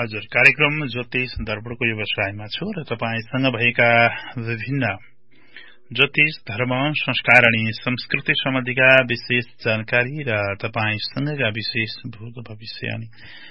हजुर, कार्यक्रम ज्योतिष दर्पणको व्यवसायमा छु र तपाईसँग भएका विभिन्न ज्योतिष, धर्म, संस्कार अनि संस्कृति सम्बन्धीका विशेष जानकारी र तपाईसँगका विशेष भूत भविष्य अनि